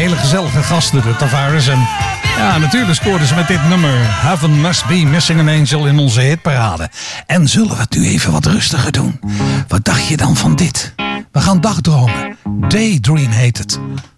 hele gezellige gasten, de Tavares. En ja, natuurlijk scoorden ze met dit nummer Heaven Must Be Missing an Angel in onze hitparade. En zullen we het nu even wat rustiger doen? Wat dacht je dan van dit? We gaan dagdromen. Daydream heet het.